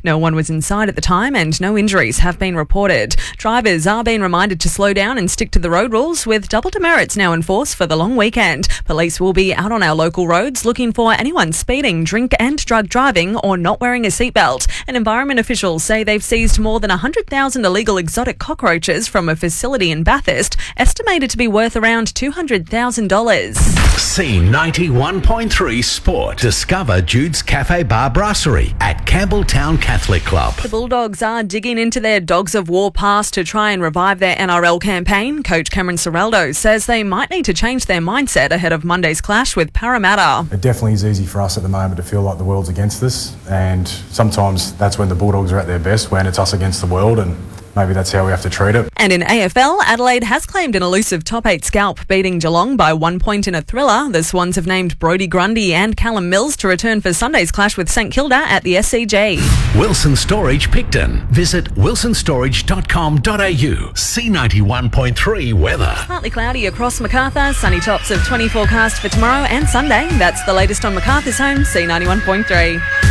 No one was inside at the time and no injuries have been reported. Drivers are being reminded to slow down and stick to the road rules, with double demerits now in force for the long weekend. Police will be out on our local roads looking for anyone speeding, drink and drug driving or not wearing a seatbelt. And environment officials say they've seized more than 100,000 illegal exotic cockroaches from a facility in Bathurst, estimated to be worth around $200,000. C91.3 Sport. Discover Jude's Cafe Bar Brasserie at Campbelltown Catholic Club. The Bulldogs are digging into their Dogs of War past to try and revive their NRL campaign. Coach Cameron Ciraldo says they might need to change their mindset ahead of Monday's clash with Parramatta. It definitely is easy for us at the moment to feel like the world's against us, and sometimes that's when the Bulldogs are at their best, when it's us against the world, and maybe that's how we have to treat it. And in AFL, Adelaide has claimed an elusive top 8 scalp, beating Geelong by 1 point in a thriller. The Swans have named Brodie Grundy and Callum Mills to return for Sunday's clash with St Kilda at the SCG. Wilson Storage Picton. Visit wilsonstorage.com.au. C91.3 weather. Partly cloudy across Macarthur, sunny tops of 20 forecast for tomorrow and Sunday. That's the latest on Macarthur's home, C91.3.